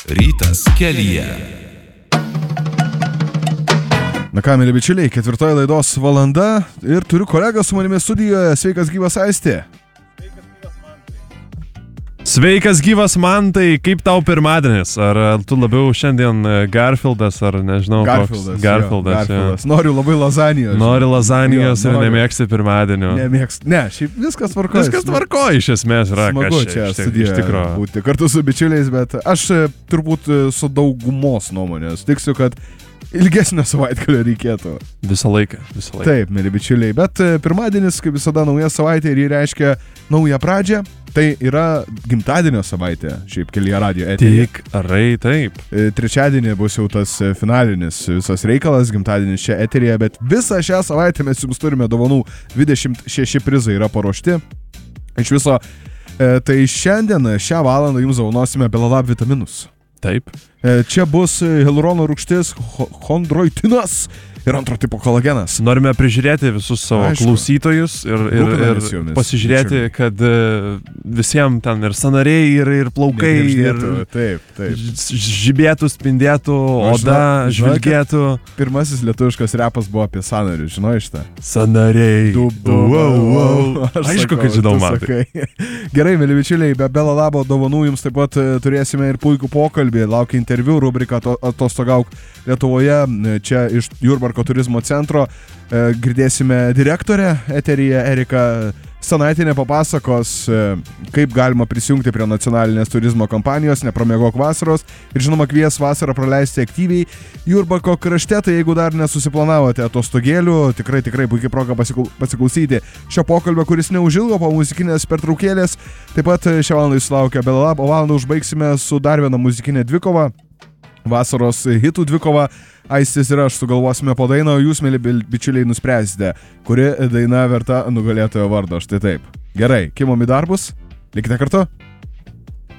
Rytas kelyje. Na ką, mėly bičiuliai, 4 laidos valanda ir turiu kolegą su manimi studijoje. Sveikas gyvas Aistė. Sveikas gyvas Mantai, kaip tau pirmadienis? Ar tu labiau šiandien Garfieldas, ar nežinau koks? Garfieldas. Noriu labai lazanijos. Nori lazanijos ir nemėgsti pirmadienio. Ne, šiaip viskas tvarkoja. Viskas tvarkoja iš esmės, yra smagu čia studijoje būti kartu su bičiuliais, bet aš turbūt su daugumos nuomonės tiksiu, kad ilgesnio savaitgalio reikėtų. Visą laiką. Taip, mėly bičiuliai, bet pirmadienis, kaip visada, nauja savaitė ir jį reiškia naują pradžią. Tai yra gimtadienio savaitė, šiaip Kelyje radijo eteryje. Tikrai taip. Trečiadienį bus jau tas finalinis visas reikalas, gimtadienis čia eteryje, bet visą šią savaitę mes jums turime dovanų. 26 prizai yra paruošti. Iš viso, tai šiandien, šią valandą jums dovanosime Belalab vitaminus. Taip. Čia bus hialurono rūgštis, chondroitinas ir antro tipo kolagenas. Norime prižiūrėti visus savo klausytojus ir pasižiūrėti, kad visiems ten ir sąnariai, ir plaukai, taip. Žibėtų, spindėtų, oda žvilgėtų. Pirmasis lietuviškas repas buvo apie sąnarius, žinai šitą? Sąnariai. Aišku, kad žinau, Matai. Gerai, mėly bičiuliai, be Belalabo dovanų jums taip pat turėsime ir puikų pokalbį. Laukia interviu, rubrika Atostogauk Lietuvoje. Čia iš Jurbarko turizmo centro girdėsime direktorę eteryje Erika Stanaitinė papasakos, kaip galima prisijungti prie nacionalinės turizmo kampanijos Nepramėgok vasaros ir žinoma kvies vasarą praleisti aktyviai Jurbarko krašte. Tai jeigu dar nesusiplanavote atostogėlių, tikrai puikiai proga pasiklausyti šio pokalbio, kuris neužilgo po muzikinės pertraukėlės. Taip pat šią valandą jūs laukia Belalab, o valandą užbaigsime su dar viena muzikinė dvikova. Vasaros hitų dvikova. Aistis ir aš sugalvosime po dainą, o jūs, mėly bičiuliai, nuspręsite, kuri daina verta nugalėtojo vardo. Štai taip. Gerai, kimom į darbus. Likite kartu.